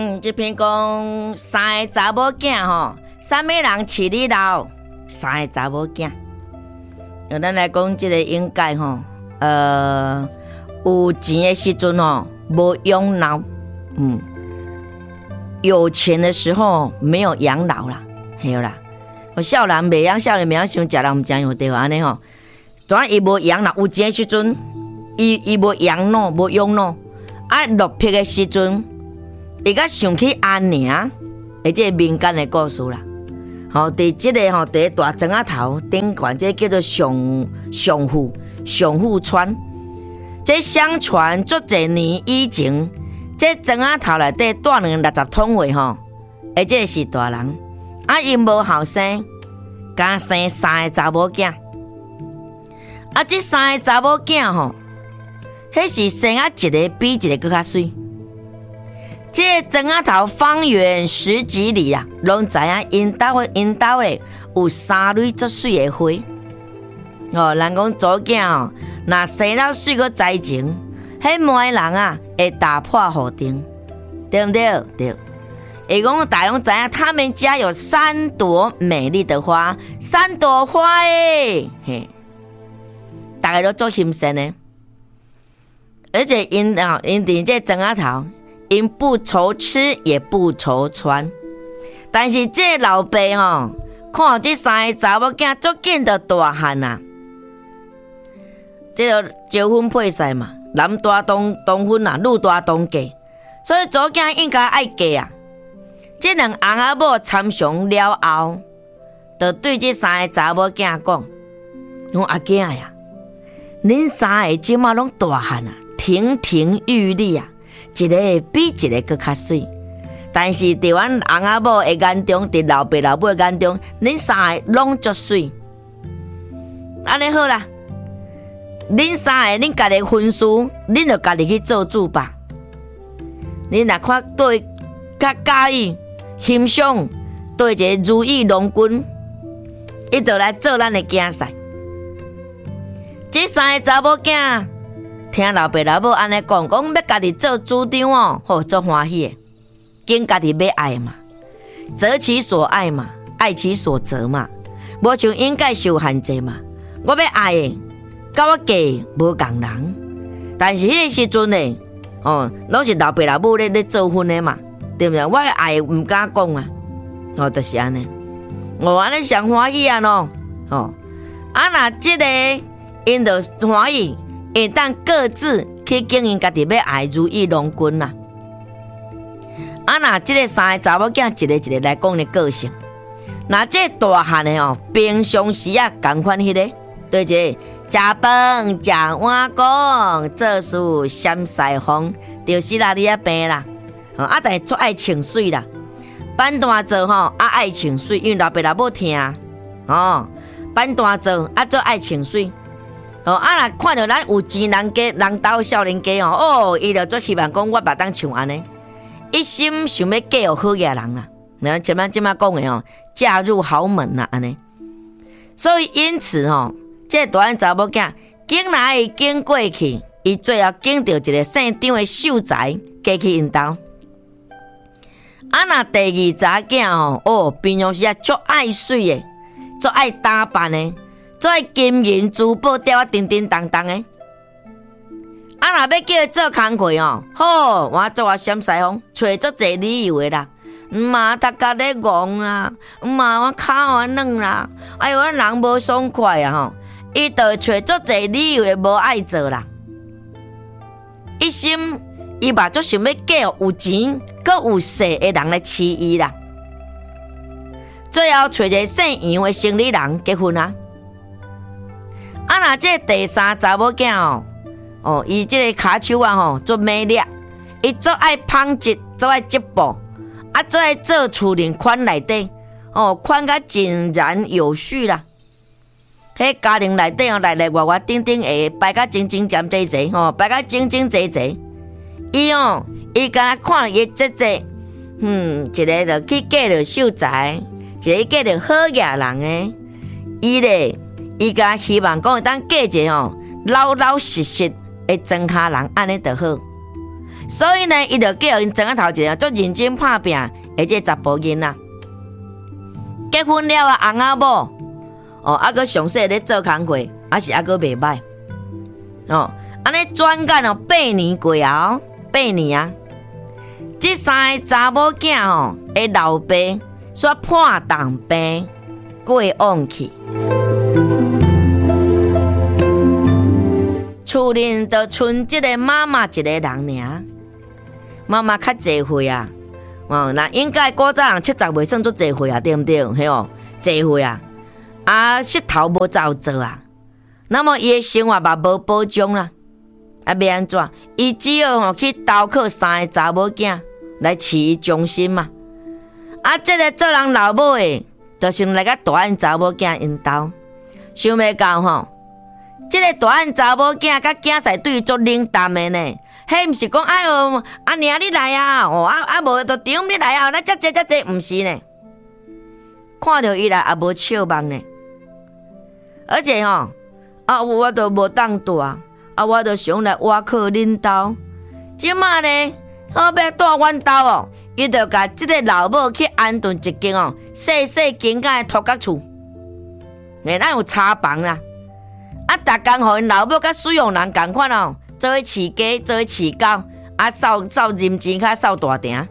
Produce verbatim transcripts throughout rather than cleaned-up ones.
嗯，这篇讲三个查某囝吼，啥物人饲你老？三个查某囝。咱来讲这个应该吼，呃，有钱的时阵吼，无养老，嗯，有钱的时候没有养老啦，系啦。我少人袂养，少年袂养，想食人毋食药对安尼吼。怎伊无养老？有钱的时阵，伊伊无养老，无养老。啊，落魄的时阵，伊甲想起阿娘，诶，即个民间的故事啦。吼，伫即个吼，伫大庄仔头顶悬，这叫做上上户上户川。这相传足侪年以前，这庄仔头内底住两六十桶位吼，诶，这是大人。啊，因无后生，加生三个查某囝。啊，这三个查某囝吼，迄是生啊一个比一个更较水。这庄仔头方圆十几里啊，拢知影因兜因兜咧有三蕊足水的花。哦，人讲祖囝哦，若生了水个栽情，迄媒人啊会打破河定，对不对？对。伊讲大家拢知影，他们家有三朵美丽的花，三朵花诶，嘿，大家都做欣赏呢。而且因啊，因伫这庄仔头。因不愁吃也不愁穿，但是这老爸吼、哦，看这三个查某囝足紧就大汉啊，这个招婚配婿嘛，男大当当婚啊，女大当嫁，所以祖囝应该爱嫁啊。这两翁仔某参详了后，就对这三个查某囝讲：“我阿囝呀，恁三个即马拢大汉啊，亭亭玉立啊。”一个比一个更较水，但是伫阮翁仔某的眼中，伫老爸老母的眼中，恁三个拢足水。安尼好啦，恁三个恁家己婚事，恁就家己去做主吧。恁若看对较介意、欣赏对一个如意郎君，伊就来做咱的囝婿。这三个查某囝。听老爸老母安尼讲，讲要家己做主张哦，好足欢喜的，紧家己要爱嘛，择其所爱嘛，爱其所择嘛，无像应该受限制嘛。我要爱的，甲我嫁无共人，但是迄个时阵呢，哦，拢是老爸老母咧咧做婚的嘛，对不对？我爱唔敢讲啊，哦，就是安尼，我安尼上欢喜啊喏，哦，啊那即个因就欢喜。会当各自去经营家己要爱如意郎君啦。啊，那即个三个查某囝一个一个来讲的个性，那这大汉的哦，平常时啊，共款迄个，对一个食饭、食碗公、做事闪西风，就是啦，你啊病啦，啊，但是足爱清水啦，办大做吼啊爱清水，因为老爸老母听，哦，办大做啊足爱清水。哦，啊！若看到咱有钱人家、人兜少年家哦，哦，伊就最希望讲，我嘛当像安尼，一心想要嫁予好嘅人啦。然后前面即马讲的哦，嫁入豪门啦，安尼。所以因此哦，这大汉查某囝，经哪会经过去，伊最后经到一个姓张的秀才，嫁去因兜。啊，那第二查囝哦，哦，平常时啊，足爱水的，足爱打扮的。做金银珠宝吊啊叮叮当当的，啊！若要叫伊做工课哦，好，我做啊闪西风，找足侪理由的啦。毋嘛，大家咧戆啦，毋嘛，我脚啊软啦，哎呦，我人无爽快啊吼！伊就会找足侪理由的无爱做啦。一心伊嘛足想要嫁有钱、佮有势的人来饲伊啦。最后找一个姓杨的生理人结婚啊。啊，那这第三查某囝哦，哦，伊这个骹手啊吼，做美丽，伊做爱纺织，做爱织布，啊，做爱做厝林款内底，哦，款甲井然有序啦。迄家庭内底哦，来来外外顶顶下，摆甲整整尖齐齐，吼，摆甲整整齐齐。伊哦，伊敢看伊这这，嗯，一个就去嫁着秀才，一个嫁着好野人诶，伊咧。伊甲希望讲会当嫁一个哦老老实实的庄稼人，安尼就好。 所以呢，伊就叫因庄仔头前啊，足认真拍拼，而且查甫囡仔结婚了啊，翁仔某哦，啊个上细咧做工课，还是啊个袂歹哦。安尼转眼哦，八年过后，八年啊，这三个查某囝哦，的老爸煞破重病过往去，厝里就剩这个妈妈一个人尔。妈妈较济岁啊，哦，那应该古早人七十袂算足济岁啊，对毋对？嘿哦，济岁啊，啊，膝头无走做啊，那么伊的生活嘛无保障啦。啊，要安怎？伊只好吼去投靠三个查某囝来饲伊终身嘛。啊，这个做人老母的，就先来甲大汉查某囝因兜，想袂到吼，这个大汉查某囝甲囝婿对伊足冷淡的呢。迄毋是讲哎哟，阿娘你来啊，哦啊啊无就场你来啊，咱遮济遮济，毋是呢。看到伊来也无笑望呢，而且吼啊，我都无当住。啊，我就想来挖靠恁兜，即马呢，好要住阮兜哦，伊就甲即个老母去安顿一间哦，细细间间的托角厝，诶，咱有插房啦。啊，逐工互因老母甲水用人共款哦，做伙饲鸡，做伙饲狗，啊，扫扫认钱卡扫大埕。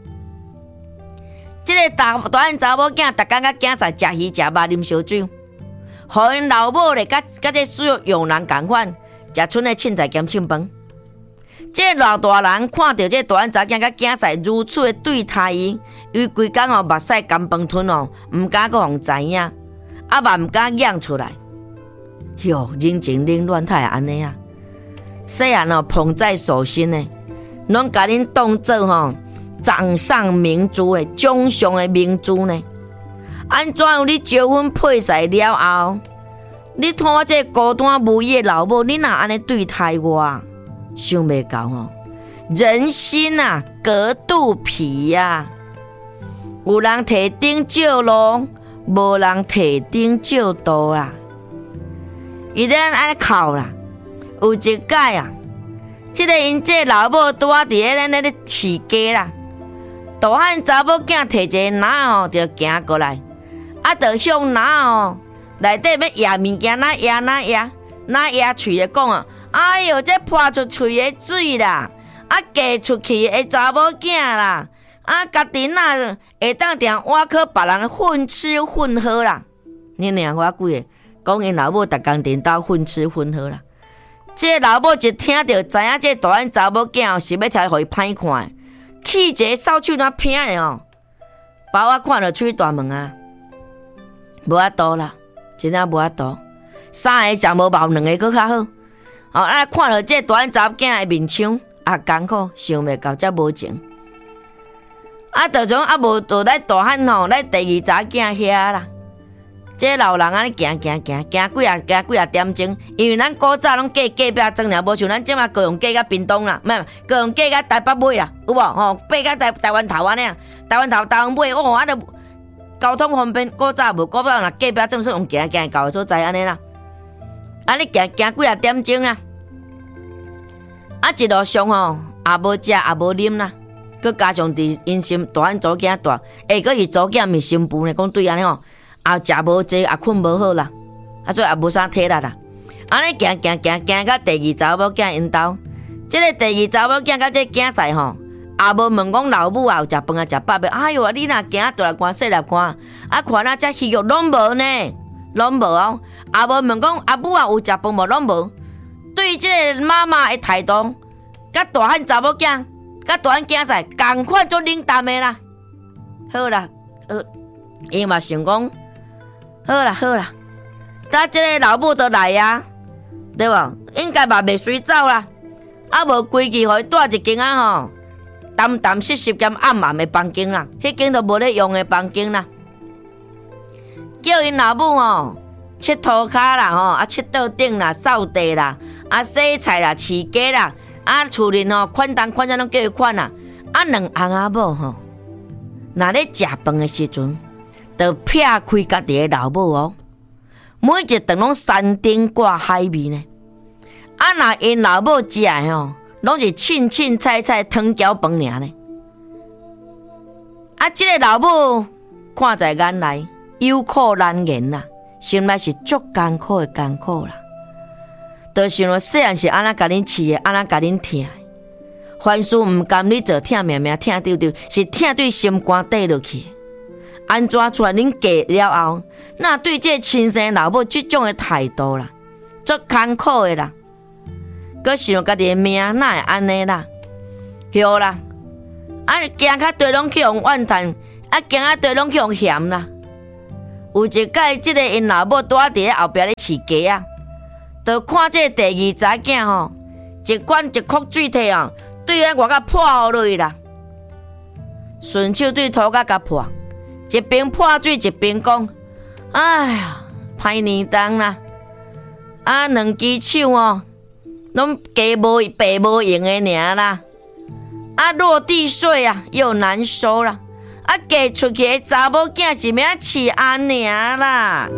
即个大大汉查某囝，逐工甲囝婿食鱼食肉啉烧酒，互因老母咧，甲甲这水用人共款。食剩的凊菜兼凊饭，这个老大人看到这大汉查囝甲囝婿如此的对待伊，伊规工哦目屎干饭吞哦，毋敢阁互知影，啊嘛毋敢养出来。哟，人情冷暖太安尼啊！细汉哦捧在手心呢，拢甲恁当做吼掌上明珠的掌上的明珠呢。安怎有你结婚配婿了后？你看我这孤单无依的老母，你若安尼对待我，想袂到吼，人心啊隔肚皮呀、啊，有人提顶照路，无人提顶照道啦。伊咧安尼哭啦，有一届啊，即、这个因这老母拄啊伫咧咱咧饲鸡啦，大汉查某囝摕一个篮哦，就行过来，啊，就向篮哦。内底要掖物件，哪掖哪掖，哪掖喙的讲啊！哎哟，这泼出喙的水啦，啊，嫁出去的查某囝啦，啊，家己哪会当定挖靠别人混吃混喝啦？你娘我几个讲因老母逐工伫兜混吃混喝啦。这老母一听到知影这大汉查某囝是要挑互伊歹看，气一个扫帚那拼的哦，把我看到喙大门啊，无法度啦。真正无法度，三个食无饱，两个搁较好。哦，啊，看到这大汉查某囝的面相，啊，艰苦，想袂到遮无情。啊，就从啊无就来大汉吼，来第二查囝遐啦。这老人安尼行行行行几啊行几啊点钟，因为咱古早拢嫁隔壁庄尔，无像咱即马各用嫁到屏东啦，唔系，各用嫁到台北尾啦，有无？吼，嫁到台台湾头安尼啊，台湾头台湾尾，哦，啊，就。交通方便，古早无，古早若隔壁正说用行行到的所在安尼啦，安尼行行几啊点钟啊，啊一路上吼也无食也无啉啦，佮加上伫因心大汉祖囝大，下佮伊祖囝咪新妇呢，讲对安尼吼，也食无济，也困无好啦，啊所以也无啥体力啦，安尼行行行行到第二查某囝因兜，即、這个第二查某囝甲这囝婿吼。也无问讲老母啊有食饭啊食饱未？哎哟，你若行倒来看细来看，啊看啊遮鱼肉拢无呢，拢无哦。也无问讲阿母啊有食饭无？拢无。对即个妈妈的态度，甲大汉查某囝，甲大汉囝婿共款做冷淡的啦。好啦，呃，伊嘛想讲，好啦好啦，等即个老母都来啊，对无？应该嘛袂随走啦，啊无规矩互伊住一间啊吼。淡淡湿湿兼暗暗的房间啦，迄间都无咧用的房间啦。叫因老母哦，佚涂骹啦吼，啊佚桌顶啦，扫地啦，啊洗菜啦，饲鸡啦，啊厝里吼款单款单拢叫伊款啦。啊两翁仔某吼，若咧食饭的时阵，就撇开家己的老母哦，每一顿拢山珍挂海味呢。啊若因老母食的吼。 拢是凊凊菜菜汤饺饭尔呢。啊，这个老母看在眼内，有苦难言啦，心内是足艰苦的艰苦啦。就想到细汉是安那甲恁饲的，安那甲恁疼的，凡事毋甘你做，疼命命疼丢丢，是疼对心肝底落去。安怎出来恁嫁了后，那对这亲生老母这种的态度啦，足艰苦的啦。搁想家己的命哪会安尼啦？对啦，啊行较对拢去用怨叹，啊行较对拢去用嫌啦。有一届，即个因老母住伫咧后壁咧饲鸡啊，就看这第二查囝吼，一管一箍水摕哦，对咧外甲泼落去啦，顺手对涂甲甲泼，一边泼水一边讲：哎呀，歹年冬啦，啊两只手哦。拢鸡无白无用的尔啦，啊落地水啊又难收啦，啊嫁出去的查某囝是免饲安尔啦。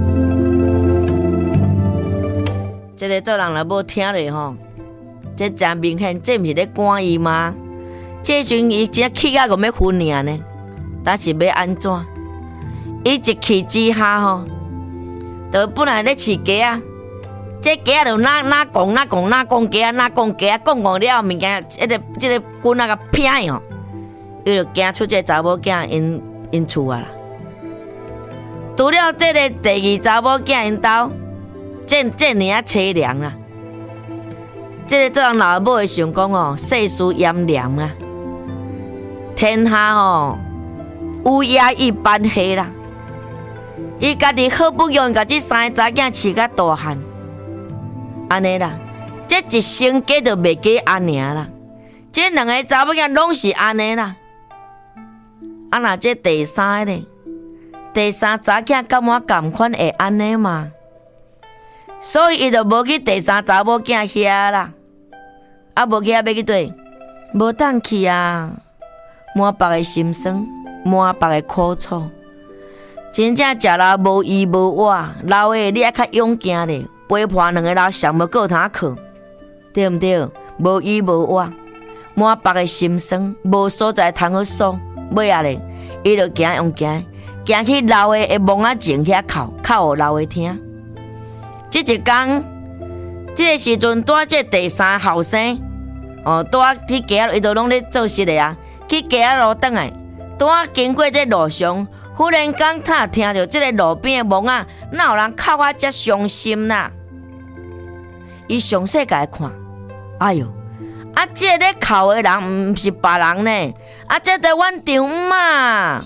这个做人若无听咧吼，这真明显，这毋是咧赶伊吗？这阵伊只气啊，个要昏尔呢，但是要安怎？伊一气之下吼，就本来咧饲鸡啊。这鸡仔就哪哪讲哪讲哪讲鸡仔哪讲鸡仔，讲讲了物件，这个这个棍啊个偏哦，伊就惊出这查某囝因因厝啊啦。除了这个第二查某囝因兜，这这尔啊凄凉啊！这个做人老母会想讲哦，世事炎凉啊，天下哦乌鸦一般黑啦。伊家己好不容易甲这三个查囝饲甲大汉。安尼啦，这一生计就袂过安尼啦。这两个查某囝拢是安尼啦。啊，那这第三个呢？第三查囝敢我同款会安尼嘛？所以伊就无去第三查某囝遐啦。啊，无去遐要去对，无当去啊！满腹的心酸，满腹的苦楚，真正食了无依无我，老的你爱较勇敢咧。陪伴两个老上无够通靠，对毋对？无依无我，满腹的心酸，无所在通好说。尾啊咧，伊就行用行，行去老的的墓仔前遐哭，哭互老的听。即一天，即个时阵，带这第三后生，哦，带去街仔，伊都拢咧做事的啊。去街仔路转来，带经过这路上，忽然间他听到即个路边的墓仔，哪有人哭啊？遮伤心啦！伊详细甲伊看，哎哟，啊，这咧哭的人毋是别人呢，啊，这是阮丈姆啊！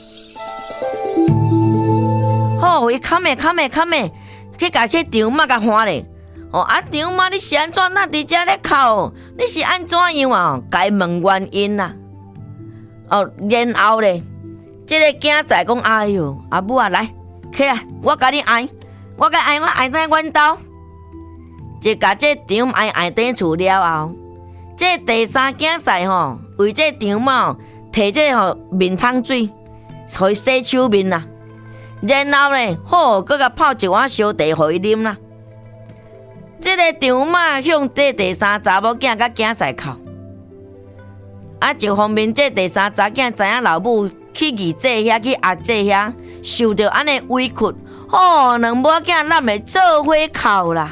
好，伊看咩看咩看咩，去甲去丈姆甲喊咧。哦，啊，丈姆，你是安怎那伫遮咧哭？你是安怎样啊？甲伊问原因啦。哦，然后咧，这个囝仔讲，哎哟，阿母啊，来，起来，我甲你爱，我甲爱我爱在阮兜。就甲这丈母爱爱顶厝了后，这第三囝婿吼，为这丈母摕这吼面汤水，互伊洗手面啦。然后呢，好，搁甲泡一碗烧茶互伊啉啦。这个丈母向这第三查某囝甲囝婿哭。啊，一方面这第三查囝知影老母去二姐遐去阿姐遐受到安尼委屈，好，两母囝咱会做伙哭啦。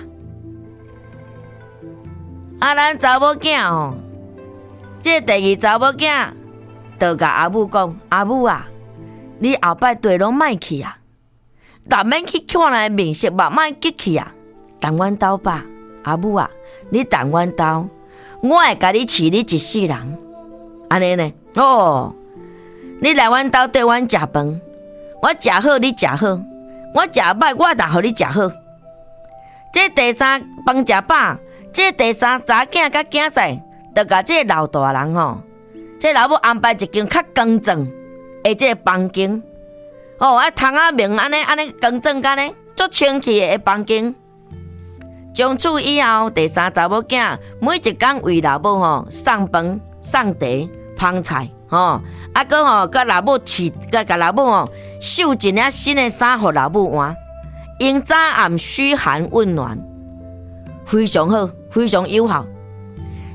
啊，咱查某囝哦，这第二查某囝就甲阿母讲：阿母啊，你后摆对拢莫去啊，但免去看人面色，嘛莫激去啊。等阮兜吧，阿母啊，你等阮兜，我会甲你饲你一世人。安尼呢？哦，你来阮兜对阮食饭，我食好你食好，我食歹我也互你食好。这第三饭食饱。这第三查囝甲囝婿，就甲这老大人吼，这老母安排一间较光正的这个房间，哦，啊，窗仔明安尼安尼光正甲呢，足清气的房间。从此以后，第三查某囝每一工为老母吼送饭、送茶、捧菜，吼，啊，搁吼甲老母饲，甲甲老母吼绣一领新的衫互老母换，因早暗嘘寒问暖。非常好，非常友好。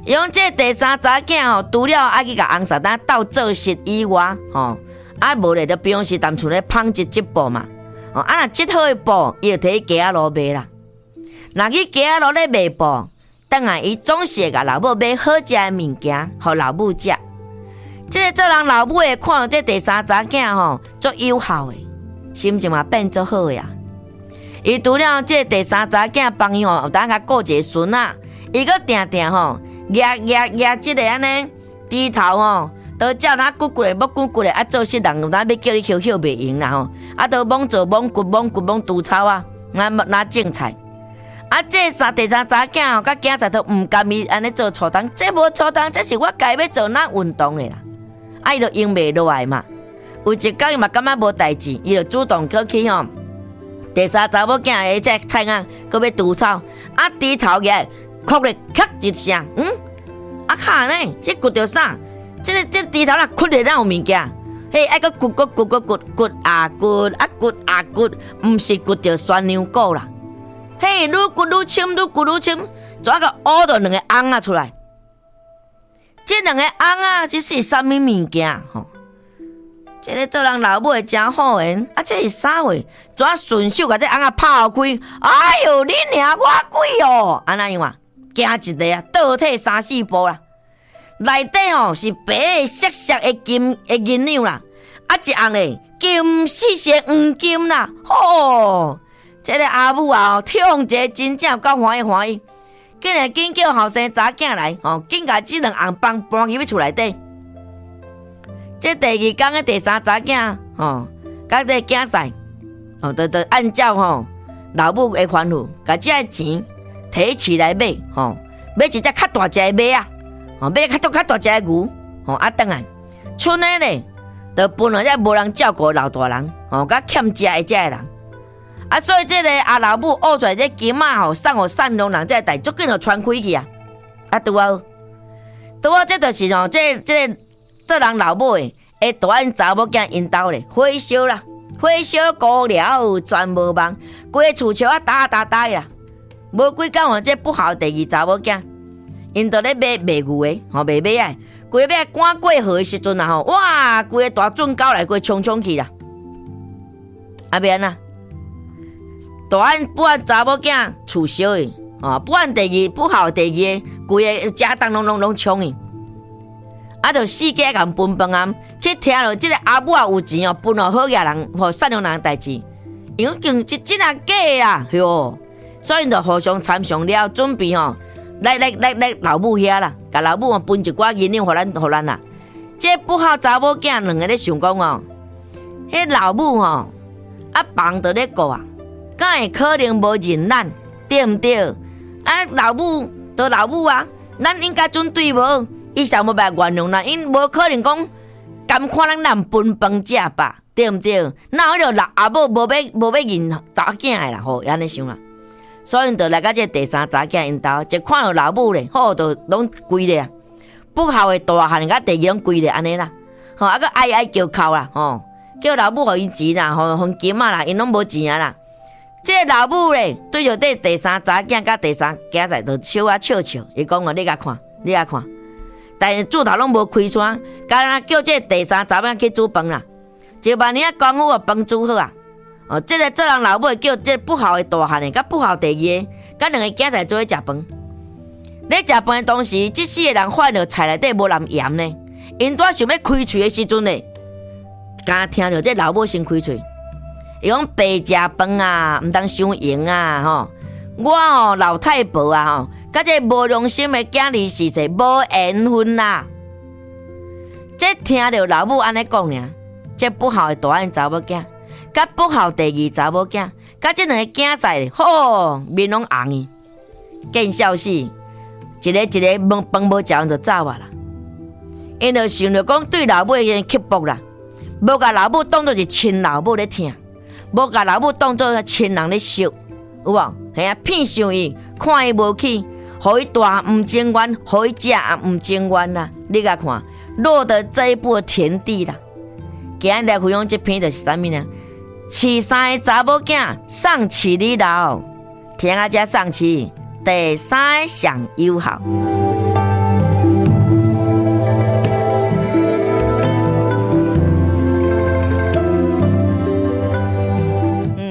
伊讲这第三查囝吼，除了爱去甲红纱单斗做事以外，吼，啊无咧就比方是踮厝咧纺一织布嘛，哦，啊若织好的布，伊就摕去街仔路卖啦。若去街仔路咧卖布，等下伊总是会甲老母买好食的物件，互老母食。即个做人老母会看到这第三查囝吼，足有效的，心情嘛变足好呀。伊除了这第三查囝帮伊吼，有当甲顾一个孙仔，伊搁定定吼，压压压即个安尼低头吼，都叫他骨骨的，要骨骨的，啊做事人有当要叫你休休袂用啦吼，啊都猛做猛骨猛骨猛除草啊，拿拿种菜。啊，这三第三查囝吼，甲囝仔都毋甘伊安尼做粗重，这无粗重，这是我家要做哪运动的啦。啊，伊就用袂落来嘛。有一天伊嘛感觉无代志，伊就主动去去吼。第三查某囝的这菜秧，搁要除草，啊低头起来，哭咧咔一声，嗯，啊卡呢，这骨着啥？这个这个低头啦，骨咧哪有物件？嘿，爱搁骨骨骨骨骨骨啊骨啊骨啊骨，毋是骨着酸牛骨啦。嘿，愈骨愈深，愈骨愈深，怎个挖到两个翁仔出来？这两个翁仔这是啥物物件？吼，这个做人老母的真好缘啊！这是啥话？怎顺手把这翁仔抛开？哎呦，你娘我鬼哦！安那样啊？惊一个啊，倒退三四步啦。内底吼是白色色的金的银两啦，啊一翁嘞金丝丝黄金啦，吼！这个阿母啊，跳一个真正够欢喜欢喜，竟然紧叫后生查囝来，吼，紧甲这两红帮搬入去厝内底。这第二天的第三查囝，吼，甲这囝婿，吼，就就按照吼老母的吩咐，甲这个钱摕起来买，吼，买一只较大只的马啊，吼，买较大较大只的牛，吼，啊，等下剩的咧，就分互这无人照顾老大人，吼，甲欠食的这个人。啊，所以这个阿老母挖出来这金仔吼，送互善良人，这个代足紧就传开去啊！啊，拄好，拄好，这就是吼，这这做人老母的，会大汉查某囝因兜咧，火烧啦，火烧过了全无望，规厝桥啊打打打啦，无几工哦，这不好第二查某囝，因都咧卖卖牛的，吼卖马啊，规马赶过河的时阵啊吼，哇，规个大准狗来过冲冲去啦，啊免啊！大汉不按查某囝厝烧的，哦，不按第二不好第二个，规个家当拢拢拢冲去，啊，就四家共分饭啊，去听到这个阿母啊有钱哦，分互好野人和善良人的代志，因为竟真真啊假啊，哟，所以就互相参详了，准备吼、哦、来来来来老母遐啦，甲老母分一寡银两互咱互咱啦。这不好查某囝两个咧想讲哦，迄老母吼、哦、啊房在咧顾啊。敢会可能无认咱，对毋对？啊，老母都老母啊，咱应该准对无？伊想要来原谅咱，因无可能讲甘看咱人分饭食吧，对毋对？哪有迄个老阿母无要无要认查囝的啦？吼，安尼想啊。所以就来到这第三查囝因兜，一看到老母咧，好就拢跪咧啊。不孝的大汉甲第二拢跪咧安尼啦，吼，啊个哀哀叫哭啦，吼，叫老母互伊钱啦，吼，分金啊啦，因拢无钱啊啦。这个老母咧，对着这第三查囝甲第三囝仔，就笑啊笑笑。伊讲哦，你甲看，你甲看，但是猪头拢无开窗，甲叫这第三查某去煮饭啦。一万年功夫啊，饭煮好啊。哦，这个做人老母叫这不好的大汉的，甲不好第二个，甲两个囝仔做伙食饭。咧食饭的同时，这四个人发现菜内底无淋盐呢。因拄想要开喙的时阵呢，刚听到这老母先开喙。伊讲白食饭啊，毋通伤营啊，吼！我吼、哦、老太婆啊，吼，甲这无良心的囝儿是说无缘分啦。这听着老母安尼讲呢，这不好的大汉查某囝，甲不好第二查某囝，甲这两个囝婿，吼面拢红去，见笑死，一个一个饭饭无食完就走啊啦。因就想着讲对老母的刻薄啦，无甲老母当作是亲老母咧听。无甲老母当作亲人咧惜，有无？系啊，骗上伊，看伊无起，互伊大毋情愿，互伊食也毋情愿啦。你甲看，落得这一步的田地啦。今日来分享这篇就是啥物呢？饲三个查某囝送饲你老，听啊遮送饲，第三个上有效。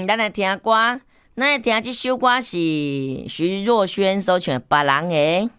咱来听歌，咱来听这首歌是徐若瑄所唱的《别人的》。